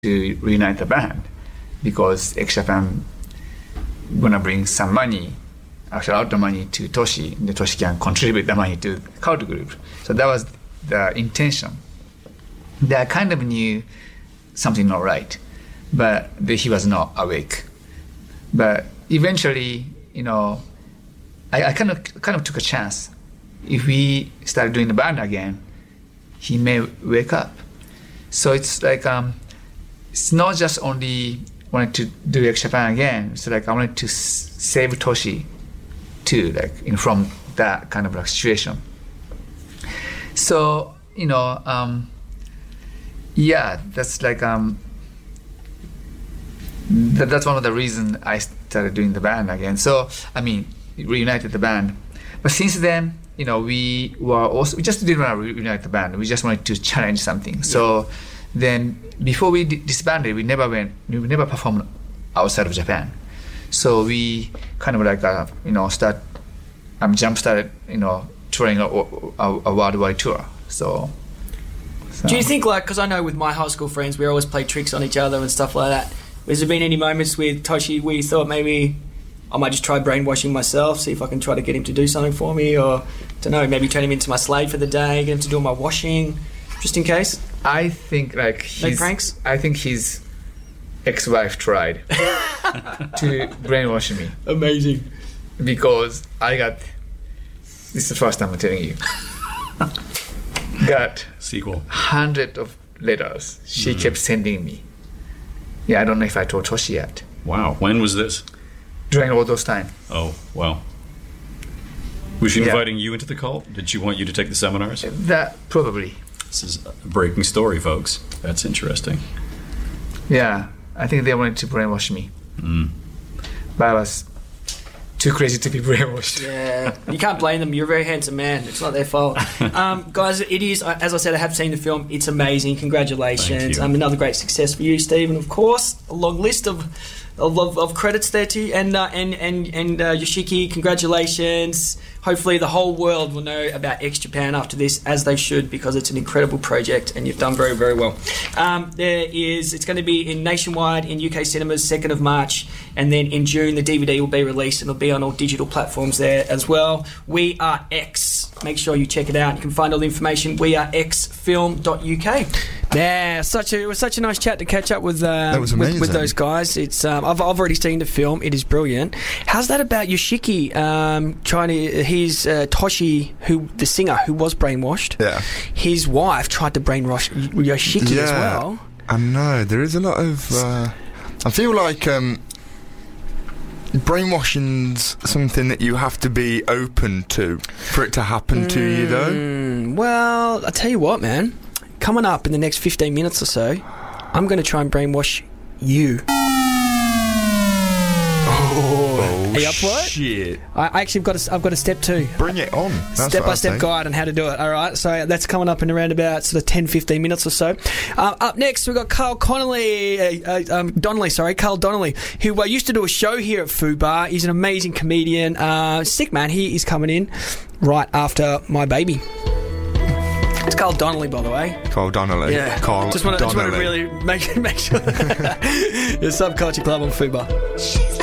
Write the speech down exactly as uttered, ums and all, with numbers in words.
to reunite the band because X Japan gonna bring some money, actually out the money to Toshi, and Toshi can contribute the money to Cult Group. So that was the intention. They kind of knew something not right, but the, he was not awake. But eventually, you know, I, I kind of kind of took a chance. If we started doing the band again, he may wake up. So it's like um, it's not just only wanted to do X Japan again. It's like I wanted to s- save Toshi too, like in from that kind of like situation. So you know, um, yeah, that's like um, that, that's one of the reasons I started doing the band again. So I mean, reunited the band. But since then, you know, we were also we just didn't want to reunite the band. We just wanted to challenge something. So then, before we d- disbanded, we never went, we never performed outside of Japan. So we kind of like uh, you know start, um, jump started, you know, touring a, a, a worldwide tour. So, so. Do you think, like, because I know with my high school friends, we always play tricks on each other and stuff like that. Has there been any moments with Toshi where you thought maybe I might just try brainwashing myself, see if I can try to get him to do something for me, or, don't know, maybe turn him into my slave for the day, get him to do all my washing, just in case? I think, like, Make pranks? I think his ex-wife tried to brainwash me. Amazing. Because I got, this is the first time I'm telling you, got sequel hundred of letters she mm. kept sending me. Yeah, I don't know if I told Toshi yet. Wow. When was this? During all those time. Oh, wow. Was she Yeah. inviting you into the cult? Did she want you to take the seminars? That, probably. This is a breaking story, folks. That's interesting. Yeah, I think they wanted to brainwash me. Mm. But I was too crazy to be brainwashed. Yeah, you can't blame them. You're a very handsome man. It's not their fault. Um, guys, it is, as I said, I have seen the film. It's amazing. Congratulations. Um, another great success for you, Stephen. Of course, a long list of of, of, of credits there to you. And, uh, and, and, and uh, Yoshiki, congratulations. Hopefully the whole world will know about X Japan after this, as they should, because it's an incredible project and you've done very, very well. Um, there is, it's going to be in nationwide in U K cinemas second of March, and then in June the D V D will be released and it'll be on all digital platforms there as well. We Are X. Make sure you check it out. You can find all the information we are x film dot u k. Yeah, such a, it was such a nice chat to catch up with, uh, that was with, with those guys. It's um, I've, I've already seen the film. It is brilliant. How's that about Yoshiki um, trying to... He's uh, Toshi, who the singer who was brainwashed. Yeah. His wife tried to brainwash Yoshiki yeah, as well. I know. There is a lot of... Uh, I feel like... Um, brainwashing's something that you have to be open to for it to happen mm, to you, though. Well, I tell you what, man. Coming up in the next fifteen minutes or so, I'm going to try and brainwash you. Oh, Are you up for it? Shit. I I actually have got a, I've got a step two. Bring it on. Step by step guide on how to do it. All right, so that's coming up in around about sort of ten, fifteen minutes or so. Uh, up next, we've got Carl Connolly, uh, uh, um, Donnelly, sorry, Carl Donnelly, who uh, used to do a show here at Foo Bar. He's an amazing comedian. Uh, sick man. He is coming in right after my baby. It's Carl Donnelly, by the way. Carl Donnelly. Yeah. Carl just want to Donnelly. really make, make sure. The Subculture Club on Foo Bar.